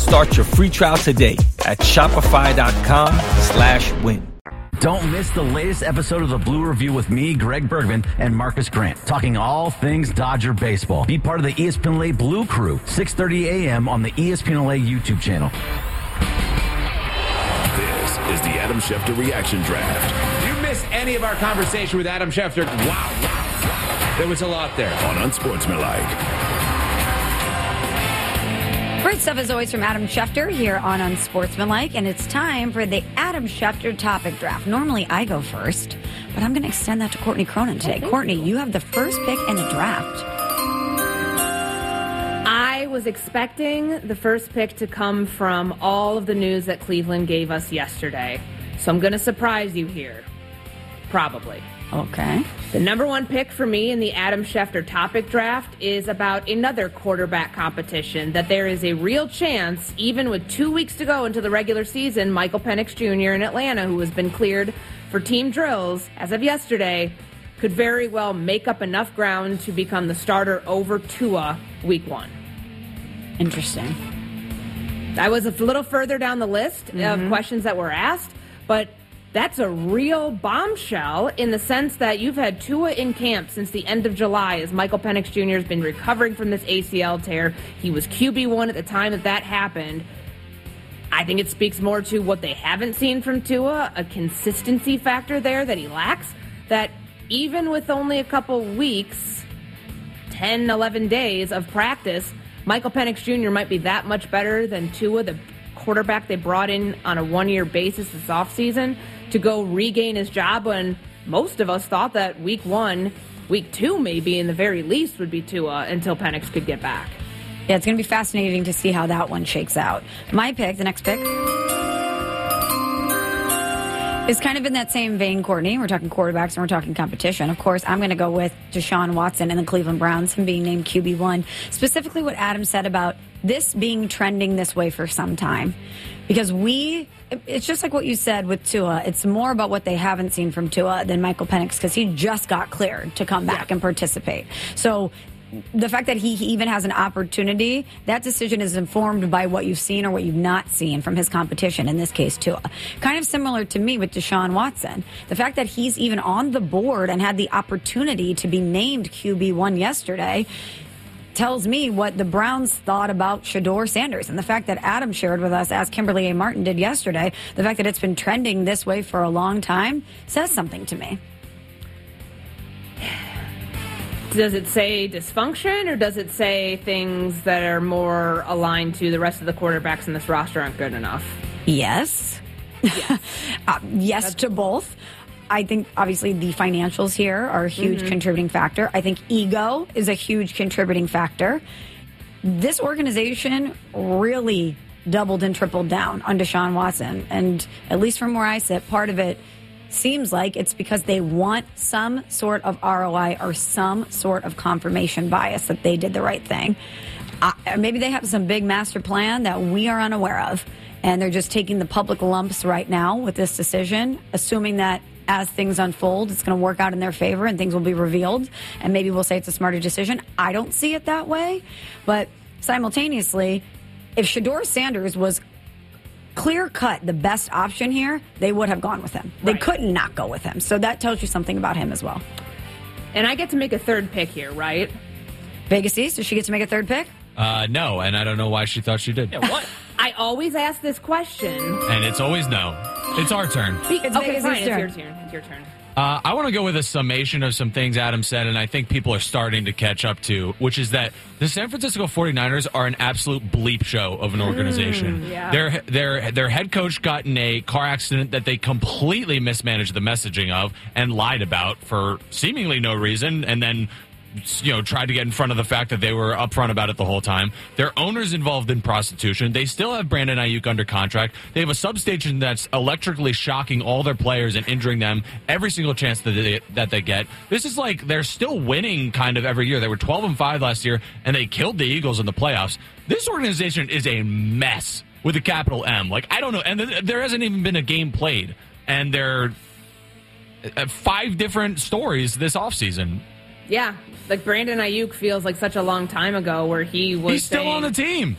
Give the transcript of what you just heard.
Start your free trial today at shopify.com/win. Don't miss the latest episode of the Blue Review with me, Greg Bergman, and Marcus Grant, talking all things Dodger baseball. Be part of the ESPN LA Blue Crew, 6:30 a.m. on the ESPN LA YouTube channel. This is the Adam Schefter Reaction Draft. If you missed any of our conversation with Adam Schefter, wow. There was a lot there. On Unsportsmanlike. Great stuff as always from Adam Schefter here on Unsportsmanlike, and it's time for the Adam Schefter topic draft. Normally I go first, but I'm going to extend that to Courtney Cronin today. Courtney, you have the first pick in the draft. I was expecting the first pick to come from all of the news that Cleveland gave us yesterday, so I'm going to surprise you here. Probably. Okay. The number one pick for me in the Adam Schefter topic draft is about another quarterback competition that there is a real chance, even with 2 weeks to go into the regular season, Michael Penix Jr. in Atlanta, who has been cleared for team drills as of yesterday, could very well make up enough ground to become the starter over Tua week 1. Interesting. I was a little further down the list of questions that were asked, but that's a real bombshell in the sense that you've had Tua in camp since the end of July as Michael Penix Jr. has been recovering from this ACL tear. He was QB1 at the time that happened. I think it speaks more to what they haven't seen from Tua, a consistency factor there that he lacks, that even with only a couple weeks, 10, 11 days of practice, Michael Penix Jr. might be that much better than Tua, the quarterback they brought in on a one-year basis this offseason to go regain his job when most of us thought that week 1, week 2 maybe in the very least would be Tua until Penix could get back. Yeah, it's going to be fascinating to see how that one shakes out. My pick, the next pick, is kind of in that same vein, Courtney. We're talking quarterbacks and we're talking competition. Of course, I'm going to go with Deshaun Watson and the Cleveland Browns, him being named QB1. Specifically what Adam said about this being trending this way for some time. Because it's just like what you said with Tua. It's more about what they haven't seen from Tua than Michael Penix because he just got cleared to come back and participate. So the fact that he even has an opportunity, that decision is informed by what you've seen or what you've not seen from his competition, in this case, Tua. Kind of similar to me with Deshaun Watson. The fact that he's even on the board and had the opportunity to be named QB1 yesterday tells me what the Browns thought about Shedeur Sanders. And the fact that Adam shared with us, as Kimberly A. Martin did yesterday, the fact that it's been trending this way for a long time says something to me. Does it say dysfunction, or does it say things that are more aligned to the rest of the quarterbacks in this roster aren't good enough? Yes. Yes to both. I think, obviously, the financials here are a huge contributing factor. I think ego is a huge contributing factor. This organization really doubled and tripled down on Deshaun Watson. And at least from where I sit, part of it seems like it's because they want some sort of ROI or some sort of confirmation bias that they did the right thing. Maybe they have some big master plan that we are unaware of. And they're just taking the public lumps right now with this decision, assuming that as things unfold, it's going to work out in their favor and things will be revealed. And maybe we'll say it's a smarter decision. I don't see it that way. But simultaneously, if Shedeur Sanders was clear-cut the best option here, they would have gone with him. They couldn't not go with him. So that tells you something about him as well. And I get to make a third pick here, right? Vegas East, does she get to make a third pick? No, and I don't know why she thought she did. Yeah, what? I always ask this question. And it's always no. It's our turn. It's okay, Vegas' fine. turn. It's your turn. I want to go with a summation of some things Adam said, and I think people are starting to catch up to, which is that the San Francisco 49ers are an absolute bleep show of an organization. Yeah. Their head coach got in a car accident that they completely mismanaged the messaging of and lied about for seemingly no reason, and then tried to get in front of the fact that they were upfront about it the whole time. Their owner's involved in prostitution. They still have Brandon Ayuk under contract. They have a substation that's electrically shocking all their players and injuring them every single chance that they get. This is like they're still winning kind of every year. They were 12-5 last year, and they killed the Eagles in the playoffs. This organization is a mess with a capital M. Like, I don't know. And there hasn't even been a game played. And they're 5 different stories this offseason. Yeah, like Brandon Ayuk feels like such a long time ago where he was He's still on the team.